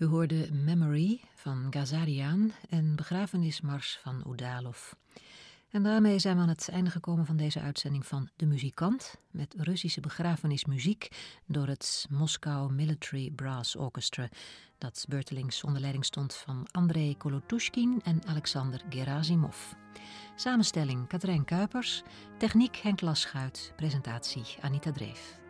U hoorde Memory van Gazarian en Begrafenismars van Udalov. En daarmee zijn we aan het einde gekomen van deze uitzending van De Muzikant, met Russische begrafenismuziek door het Moscow Military Brass Orchestra, dat beurtelings onder leiding stond van Andrei Kolotushkin en Alexander Gerasimov. Samenstelling Katrijn Kuipers, techniek Henk Laschuit, presentatie Anita Dreef.